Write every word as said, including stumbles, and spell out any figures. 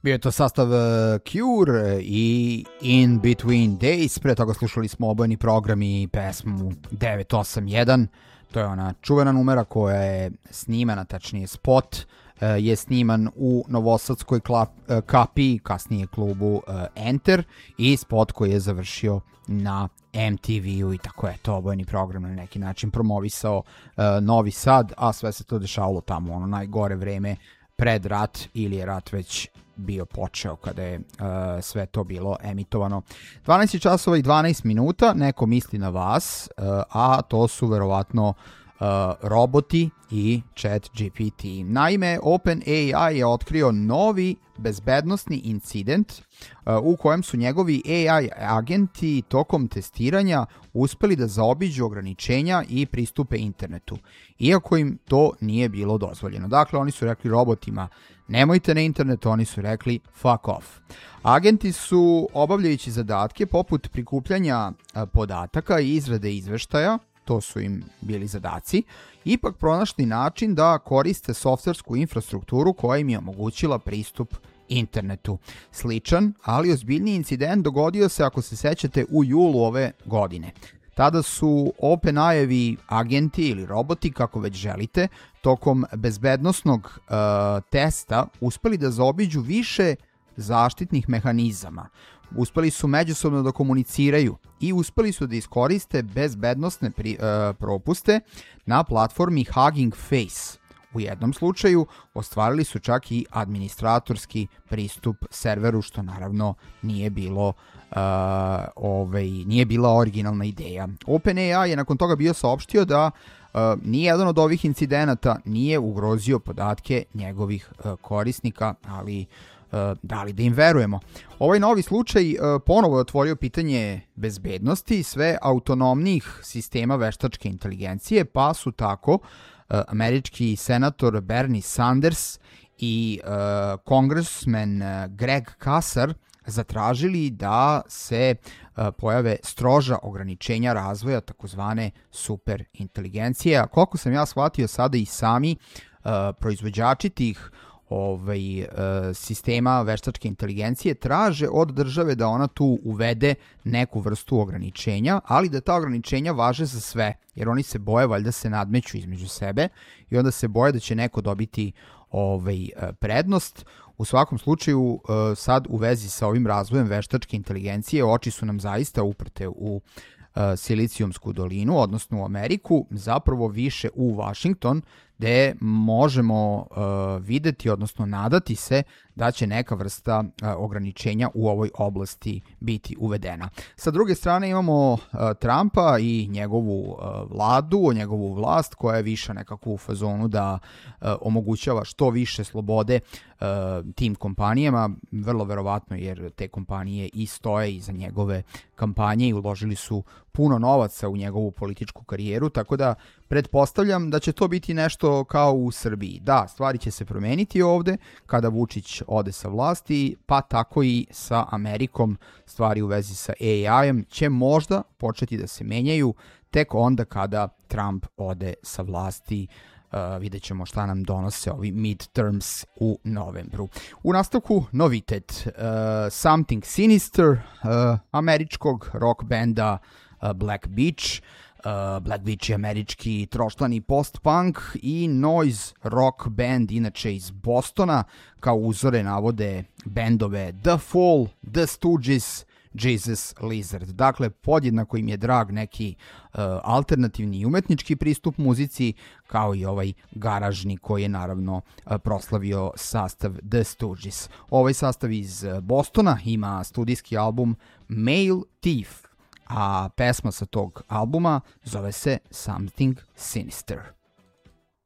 Bio je to sastav Cure i In Between Days, pre toga slušali smo obojeni program i pesmu devet osam jedan, to je ona čuvena numera koja je snimana, tačnije spot, je sniman u novosadskoj kapi, kasnije klubu Enter, i spot koji je završio na M T V-u i tako je to obojeni program na neki način promovisao uh, Novi Sad, a sve se to dešavalo tamo ono najgore vreme pred rat ili je rat već bio počeo kada je uh, sve to bilo emitovano. dvanaest časova i dvanaest minuta, neko misli na vas, uh, a to su verovatno uh, roboti i Chat G P T. Naime, OpenAI je otkrio novi bezbednosni incident uh, u kojem su njegovi A I agenti tokom testiranja uspeli da zaobiđu ograničenja i pristupe internetu, iako im to nije bilo dozvoljeno. Dakle, oni su rekli robotima nemojte na internet, oni su rekli fuck off. Agenti su, obavljajući zadatke poput prikupljanja podataka i izrade izveštaja, to su im bili zadaci, ipak pronašli način da koriste softversku infrastrukturu koja im je omogućila pristup internetu. Sličan, ali ozbiljniji incident dogodio se, ako se sećate, u julu ove godine. Tada su OpenAI-evi agenti ili roboti, kako već želite, tokom bezbednosnog uh, testa uspeli da zaobiđu više zaštitnih mehanizama. Uspeli su međusobno da komuniciraju i uspeli su da iskoriste bezbednosne pri, uh, propuste na platformi Hugging Face. U jednom slučaju ostvarili su čak i administratorski pristup serveru, što naravno nije bilo uh, ovaj, nije bila originalna ideja. OpenAI je nakon toga bio saopštio da uh, nijedan od ovih incidenata nije ugrozio podatke njegovih uh, korisnika, ali uh, da li da im verujemo? Ovaj novi slučaj uh, ponovo je otvorio pitanje bezbednosti sve autonomnih sistema veštačke inteligencije, pa su tako američki senator Bernie Sanders i uh, kongresmen Greg Casar zatražili da se uh, pojave stroža ograničenja razvoja takozvane superinteligencije. A koliko sam ja shvatio, sada i sami uh, proizvođači tih ovaj, uh, sistema veštačke inteligencije traže od države da ona tu uvede neku vrstu ograničenja, ali da ta ograničenja važe za sve, jer oni se boje valjda se nadmeću između sebe i onda se boje da će neko dobiti ovaj, prednost. U svakom slučaju, sad u vezi sa ovim razvojem veštačke inteligencije, oči su nam zaista uprte u Silicijumsku dolinu, odnosno u Ameriku, zapravo više u Washington, gde možemo uh, videti, odnosno nadati se da će neka vrsta uh, ograničenja u ovoj oblasti biti uvedena. Sa druge strane imamo uh, Trumpa i njegovu uh, vladu, njegovu vlast koja je više nekako u fazonu da uh, omogućava što više slobode uh, tim kompanijama, vrlo verovatno jer te kompanije i stoje iza njegove kampanje i uložili su puno novaca u njegovu političku karijeru, tako da pretpostavljam da će to biti nešto kao u Srbiji. Da, stvari će se promeniti ovde kada Vučić ode sa vlasti, pa tako i sa Amerikom stvari u vezi sa A I-em će možda početi da se menjaju tek onda kada Trump ode sa vlasti. Uh, vidjet ćemo šta nam donose ovi midterms u novembru. U nastavku novitet. Uh, Something Sinister, uh, američkog rock benda uh, Black Beach. Uh, Black Beach je američki troštlani post-punk i noise rock band, inače iz Bostona. Kao uzore navode bendove The Fall, The Stooges, Jesus Lizard. Dakle, podjednako im je drag neki uh, alternativni i umetnički pristup muzici, kao i ovaj garažni koji je naravno uh, proslavio sastav The Stooges. Ovaj sastav iz Bostona ima studijski album Male Thief, a pesma sa tog albuma zove se Something Sinister.